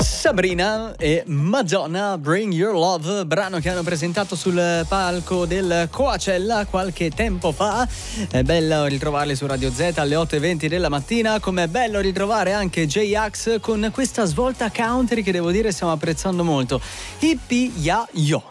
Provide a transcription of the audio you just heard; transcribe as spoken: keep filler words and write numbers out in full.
Sabrina e Madonna, Bring Your Love, brano che hanno presentato sul palco del Coachella qualche tempo fa. È bello ritrovarli su Radio Z alle otto e venti della mattina, come è bello ritrovare anche J-Ax con questa svolta country che devo dire stiamo apprezzando molto. Hippie Ya Yo.